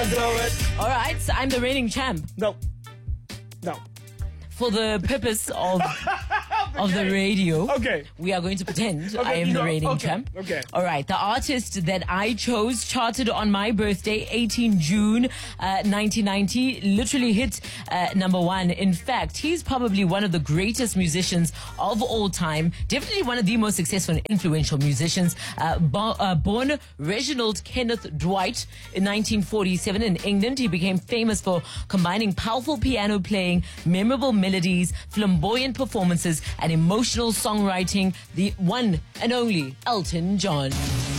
All right, so I'm the reigning champ. No. For the purpose of the radio, Okay. we are going to pretend I Okay, am you the go. reigning Okay, champ. okay. All right. The artist that I chose charted on my birthday, 18 June 1990, literally hit number one. In fact, he's probably one of the greatest musicians of all time. Definitely one of the most successful and influential musicians. Born Reginald Kenneth Dwight in 1947 in England, he became famous for combining powerful piano playing, memorable melodies, flamboyant performances, and emotional songwriting. The one and only Elton John.